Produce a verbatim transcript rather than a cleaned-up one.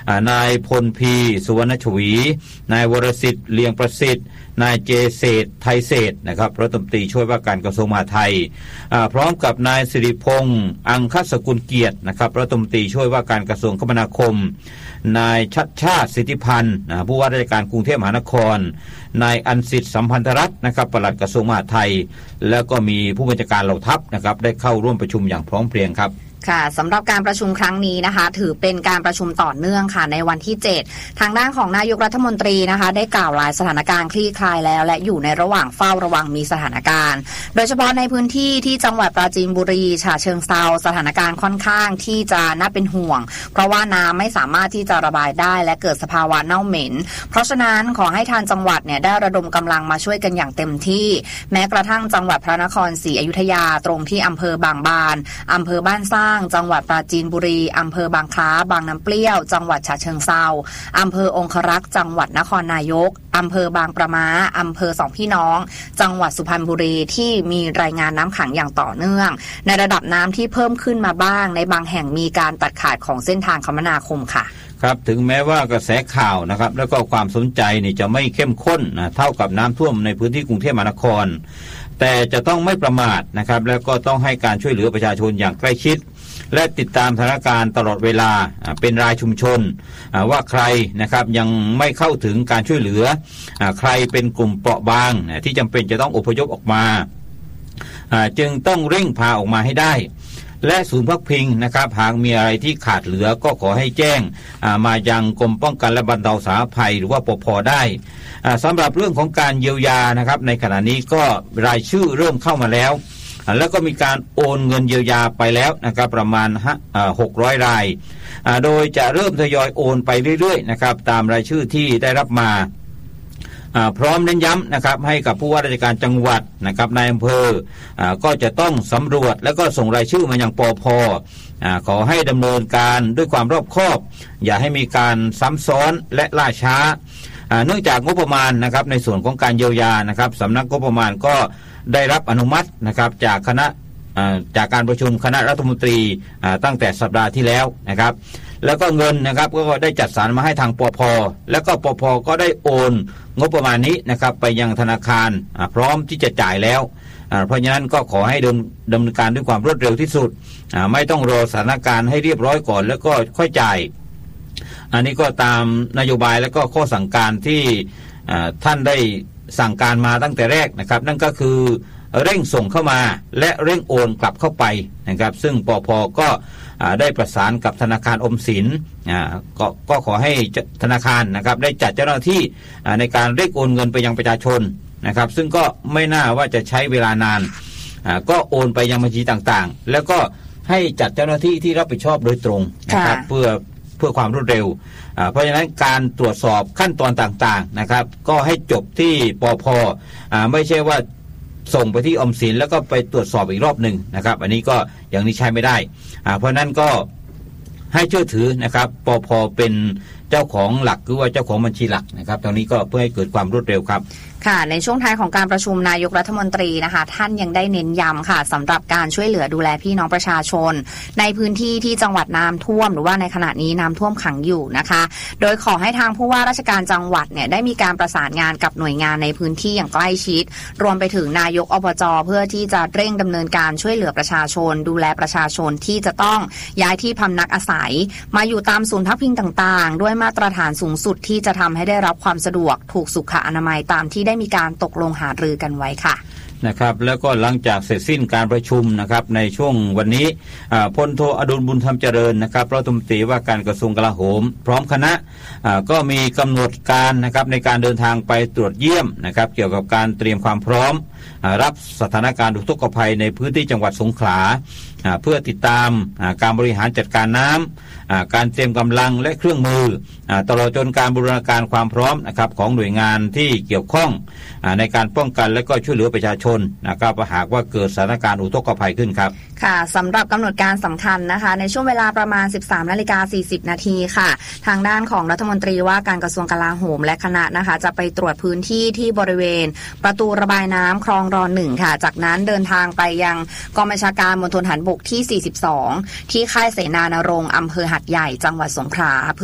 นายพลพีสุวรรณชวีนายวรสิทธิ์เลียงประสิทธิ์นายเจเศษไทยเศษนะครับรัฐมนตรีช่วยว่าการกระทรวงมหาดไทยพร้อมกับนายสิริพงษ์อังคสกุลเกียรตินะครับรัฐมนตรีช่วยว่าการกระทรวงคมนาคมนายชัชชาติสิทธิพันธ์ผู้ว่าราชการกรุงเทพมหานครนายอันสิทธิ์สัมพันธรัตน์นะครับปลัดกระทรวงมหาดไทยแล้วก็มีผู้บัญชาการเหล่าทัพนะครับได้เข้าร่วมประชุมอย่างพร้อมเพรียงครับค่ะสำหรับการประชุมครั้งนี้นะคะถือเป็นการประชุมต่อเนื่องค่ะในวันที่เจ็ดทางด้านของนายกรัฐมนตรีนะคะได้กล่าวรายสถานการณ์คลี่คลายแล้วและอยู่ในระหว่างเฝ้าระวังมีสถานการณ์โดยเฉพาะในพื้นที่ที่จังหวัดปราจีนบุรีฉะเชิงเทราสถานการณ์ค่อนข้างที่จะน่าเป็นห่วงเพราะว่าน้ำไม่สามารถที่จะระบายได้และเกิดสภาวะเน่าเหม็นเพราะฉะนั้นขอให้ทางจังหวัดเนี่ยได้ระดมกำลังมาช่วยกันอย่างเต็มที่แม้กระทั่งจังหวัดพระนครศรีอยุธยาตรงที่อำเภอบางบานอำเภอบ้านสร้างจังหวัดปราจีนบุรีอำเภอบางคล้าบางน้ำเปรี้ยวจังหวัดฉะเชิงเทราอำเภอองครักษ์จังหวัดนครนายกอำเภอบางประม้าอำเภอสองพี่น้องจังหวัดสุพรรณบุรีที่มีรายงานน้ำขังอย่างต่อเนื่องในระดับน้ำที่เพิ่มขึ้นมาบ้างในบางแห่งมีการตัดขาดของเส้นทางคมนาคมค่ะครับถึงแม้ว่ากระแสข่าวนะครับแล้วก็ความสนใจนี่จะไม่เข้มข้นนะเท่ากับน้ำท่วมในพื้นที่กรุงเทพมหานครแต่จะต้องไม่ประมาทนะครับแล้วก็ต้องให้การช่วยเหลือประชาชนอย่างใกล้ชิดและติดตามสถานการณ์ตลอดเวลาเป็นรายชุมชนว่าใครนะครับยังไม่เข้าถึงการช่วยเหลือใครเป็นกลุ่มเปราะบางที่จำเป็นจะต้องอพยพออกมาจึงต้องเร่งพาออกมาให้ได้และศูนย์พักพิงนะครับหากมีอะไรที่ขาดเหลือก็ขอให้แจ้งมายังกรมป้องกันและบรรเทาสาธารณภัยหรือว่าปภ.ได้สำหรับเรื่องของการเยียวยานะครับในขณะนี้ก็รายชื่อเริ่มเข้ามาแล้วแล้วก็มีการโอนเงินเยียวยาไปแล้วนะครับประมาณหกร้อยรายโดยจะเริ่มทยอยโอนไปเรื่อยๆนะครับตามรายชื่อที่ได้รับมาพร้อมเน้นย้ำนะครับให้กับผู้ว่าราชการจังหวัดนะครับนายอำเภอก็จะต้องสำรวจแล้วก็ส่งรายชื่อมายังปภ.ขอให้ดำเนินการด้วยความรอบคอบอย่าให้มีการซ้ำซ้อนและล่าช้าเนื่องจากงบประมาณนะครับในส่วนของการเยียวยานะครับสำนักงบประมาณก็ได้รับอนุมัตินะครับจากคณะจากการประชุมคณะรัฐมนตรีตั้งแต่สัปดาห์ที่แล้วนะครับแล้วก็เงินนะครับก็ได้จัดสรรมาให้ทางปภ.แล้วก็ปภ.ก็ได้โอนงบประมาณนี้นะครับไปยังธนาคารพร้อมที่จะจ่ายแล้วเพราะฉะนั้นก็ขอให้ดำเนินการด้วยความรวดเร็วที่สุดไม่ต้องรอสถานการณ์ให้เรียบร้อยก่อนแล้วก็ค่อยจ่ายอันนี้ก็ตามนโยบายและก็ข้อสั่งการที่ท่านได้สั่งการมาตั้งแต่แรกนะครับนั่นก็คือเร่งส่งเข้ามาและเร่งโอนกลับเข้าไปนะครับซึ่งปภ.ก็ได้ประสานกับธนาคารออมสินก็ก็ขอให้ธนาคารนะครับได้จัดเจ้าหน้าที่ในการเร่งโอนเงินไปยังประชาชนนะครับซึ่งก็ไม่น่าว่าจะใช้เวลานานก็โอนไปยังบัญชีต่างๆแล้วก็ให้จัดเจ้าหน้าที่ที่รับผิดชอบโดยตรงนะครับเพื่อเพื่อความรวดเร็วเพราะฉะนั้นการตรวจสอบขั้นตอนต่างๆนะครับก็ให้จบที่ปภ.ไม่ใช่ว่าส่งไปที่ออมสินแล้วก็ไปตรวจสอบอีกรอบหนึ่งนะครับอันนี้ก็อย่างนี้ใช้ไม่ได้เพราะนั้นก็ให้เชื่อถือนะครับปภ.เป็นเจ้าของหลักหรือว่าเจ้าของบัญชีหลักนะครับตรงนี้ก็เพื่อให้เกิดความรวดเร็วครับค่ะในช่วงท้ายของการประชุมนายกรัฐมนตรีนะคะท่านยังได้เน้นย้ำค่ะสำหรับการช่วยเหลือดูแลพี่น้องประชาชนในพื้นที่ที่จังหวัดน้ำท่วมหรือว่าในขณะนี้น้ำท่วมขังอยู่นะคะโดยขอให้ทางผู้ว่าราชการจังหวัดเนี่ยได้มีการประสานงานกับหน่วยงานในพื้นที่อย่างใกล้ชิดรวมไปถึงนายกอบจ.เพื่อที่จะเร่งดำเนินการช่วยเหลือประชาชนดูแลประชาชนที่จะต้องย้ายที่พำนักอาศัยมาอยู่ตามศูนย์พักพิงต่างๆด้วยมาตรฐานสูงสุดที่จะทำให้ได้รับความสะดวกถูกสุขอนามัยตามที่ได้มีการตกลงหารือกันไว้ค่ะนะครับแล้วก็หลังจากเสร็จสิ้นการประชุมนะครับในช่วงวันนี้พลโทอดุลบุญธรรมเจริญนะครับรัฐมนตรีว่าการกระทรวงกลาโหมพร้อมคณะก็มีกำหนดการนะครับในการเดินทางไปตรวจเยี่ยมนะครับเกี่ยวกับการเตรียมความพร้อมรับสถานการณ์อุทกภัยในพื้นที่จังหวัดสงขลาเพื่อติดตามการบริหารจัดการน้ำการเตรียมกำลังและเครื่องมือตลอดจนการบูรณาการความพร้อมนะครับของหน่วยงานที่เกี่ยวข้องในการป้องกันและก็ช่วยเหลือประชาชนนะครับหากว่าเกิดสถานการณ์อุทกภัยขึ้นครับค่ะสำหรับกำหนดการสำคัญนะคะในช่วงเวลาประมาณ สิบสามนาฬิกาสี่สิบนาทีค่ะทางด้านของรัฐมนตรีว่าการกระทรวงกลาโหมและคณะนะคะจะไปตรวจพื้นที่ที่บริเวณประตูระบายน้ำคลองรอหนึ่งค่ะจากนั้นเดินทางไปยังกองบัญชาการมณฑลทหารบกที่สี่สิบสองที่ค่ายเสนานรงค์อำเภอหัดใหญ่จังหวัดสงขลา